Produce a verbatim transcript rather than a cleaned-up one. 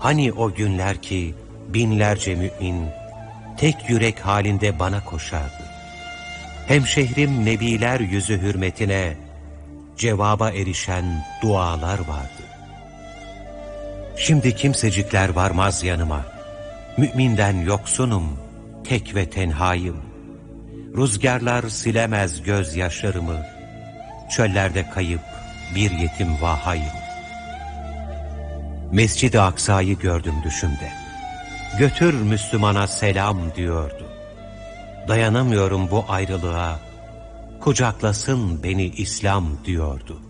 Hani o günler ki binlerce mümin tek yürek halinde bana koşardı. Hemşehrim nebiler yüzü hürmetine cevaba erişen dualar vardı. Şimdi kimsecikler varmaz yanıma. Müminden yoksunum, tek ve tenhayım. Rüzgarlar silemez gözyaşlarımı. Çöllerde kayıp bir yetim vahayım. Mescid-i Aksa'yı gördüm düşümde. Götür Müslümana selam diyordu. Dayanamıyorum bu ayrılığa. Kucaklasın beni İslam diyordu.